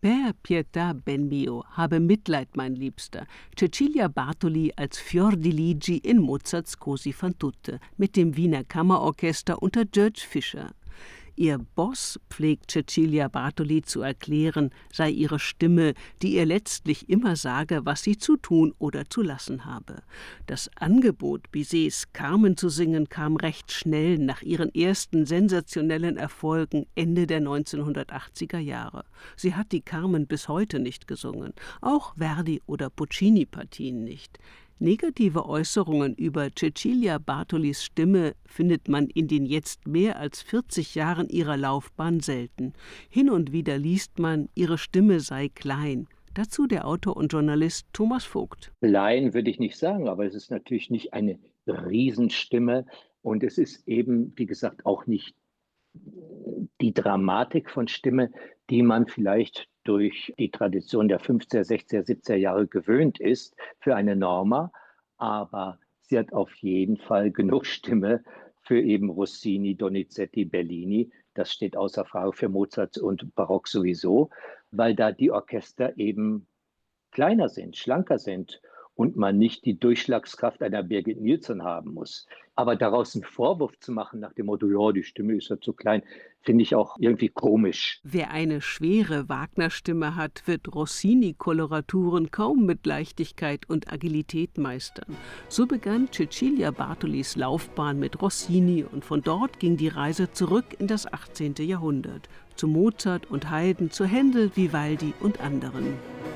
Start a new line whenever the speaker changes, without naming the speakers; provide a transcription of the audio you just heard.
Per pietà ben mio, habe Mitleid, mein Liebster. Cecilia Bartoli als Fior di Ligi in Mozarts Così fan tutte mit dem Wiener Kammerorchester unter George Fischer. Ihr Boss, pflegt Cecilia Bartoli zu erklären, sei ihre Stimme, die ihr letztlich immer sage, was sie zu tun oder zu lassen habe. Das Angebot, Bizets Carmen zu singen, kam recht schnell nach ihren ersten sensationellen Erfolgen Ende der 1980er Jahre. Sie hat die Carmen bis heute nicht gesungen, auch Verdi- oder Puccini-Partien nicht. Negative Äußerungen über Cecilia Bartolis Stimme findet man in den jetzt mehr als 40 Jahren ihrer Laufbahn selten. Hin und wieder liest man, ihre Stimme sei klein. Dazu der Autor und Journalist Thomas Vogt.
Klein würde ich nicht sagen, aber es ist natürlich nicht eine Riesenstimme und es ist eben, wie gesagt, auch nicht die Dramatik von Stimme, die man vielleicht durch die Tradition der 50er, 60er, 70er Jahre gewöhnt ist für eine Norma, aber sie hat auf jeden Fall genug Stimme für eben Rossini, Donizetti, Bellini. Das steht außer Frage für Mozart und Barock sowieso, weil da die Orchester eben kleiner sind, schlanker sind und man nicht die Durchschlagskraft einer Birgit Nilsson haben muss. Aber daraus einen Vorwurf zu machen nach dem Motto, ja, die Stimme ist ja zu klein, finde ich auch irgendwie komisch.
Wer eine schwere Wagner-Stimme hat, wird Rossini-Koloraturen kaum mit Leichtigkeit und Agilität meistern. So begann Cecilia Bartolis Laufbahn mit Rossini und von dort ging die Reise zurück in das 18. Jahrhundert. Zu Mozart und Haydn, zu Händel, Vivaldi und anderen.